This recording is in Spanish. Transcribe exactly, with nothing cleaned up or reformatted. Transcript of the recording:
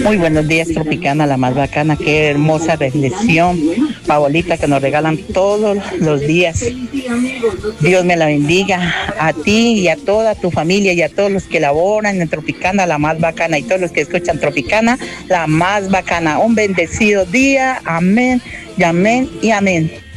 Muy buenos días, Tropicana, la más bacana. Qué hermosa reflexión, Pabolita, que nos regalan todos los días. Dios me la bendiga a ti y a toda tu familia y a todos los que laboran en Tropicana, la más bacana, y todos los que escuchan Tropicana, la más bacana. Un bendecido día. Amén y amén y amén.